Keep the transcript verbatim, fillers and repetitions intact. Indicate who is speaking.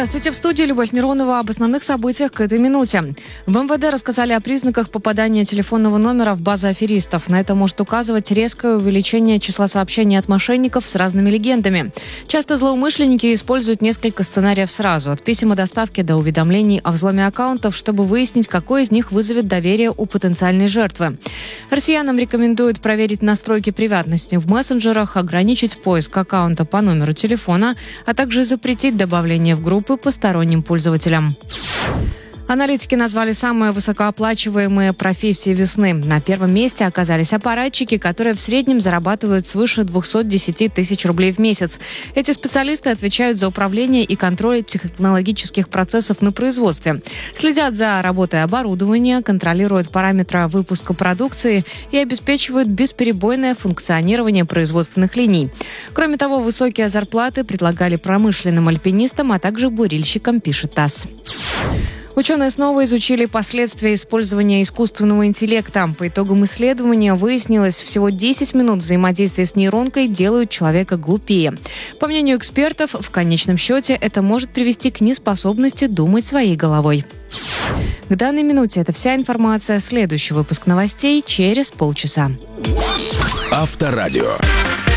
Speaker 1: Здравствуйте, в студии Любовь Миронова об основных событиях к этой минуте. В эм вэ дэ рассказали о признаках попадания телефонного номера в базы аферистов. На это может указывать резкое увеличение числа сообщений от мошенников с разными легендами. Часто злоумышленники используют несколько сценариев сразу, от писем о доставке до уведомлений о взломе аккаунтов, чтобы выяснить, какой из них вызовет доверие у потенциальной жертвы. Россиянам рекомендуют проверить настройки приватности в мессенджерах, ограничить поиск аккаунта по номеру телефона, а также запретить добавление в группы посторонним пользователям. Аналитики назвали самые высокооплачиваемые профессии весны. На первом месте оказались аппаратчики, которые в среднем зарабатывают свыше двести десять тысяч рублей в месяц. Эти специалисты отвечают за управление и контроль технологических процессов на производстве. Следят за работой оборудования, контролируют параметры выпуска продукции и обеспечивают бесперебойное функционирование производственных линий. Кроме того, высокие зарплаты предлагали промышленным альпинистам, а также бурильщикам, пишет ТАСС. Ученые снова изучили последствия использования искусственного интеллекта. По итогам исследования выяснилось, всего десять минут взаимодействия с нейронкой делают человека глупее. По мнению экспертов, в конечном счете это может привести к неспособности думать своей головой. К данной минуте это вся информация. Следующий выпуск новостей через полчаса.
Speaker 2: Авторадио.